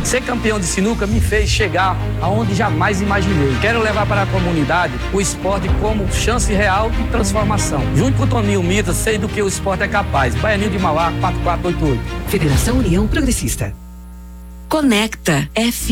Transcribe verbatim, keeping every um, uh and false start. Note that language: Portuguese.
Ser campeão de sinuca me fez chegar aonde jamais imaginei. Quero levar para a comunidade o esporte como chance real de transformação. Junto com o Toninho Mita, sei do que o esporte é capaz. Baianinho de Mauá, quatro quatro oito oito. Federação União Progressista. Conecta F